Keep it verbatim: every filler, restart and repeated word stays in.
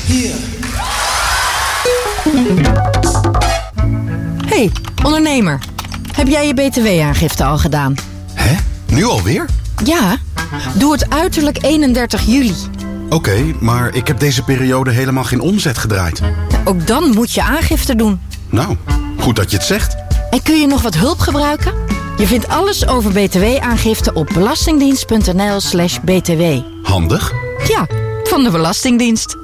Hier. Hey, ondernemer. Heb jij je B T W-aangifte al gedaan? Hè? Nu alweer? Ja, doe het uiterlijk eenendertig juli. Oké, okay, maar ik heb deze periode helemaal geen omzet gedraaid. Ook dan moet je aangifte doen. Nou, goed dat je het zegt. En kun je nog wat hulp gebruiken? Je vindt alles over B T W-aangifte op belastingdienst punt n l slash b t w. Handig. Ja, van de Belastingdienst.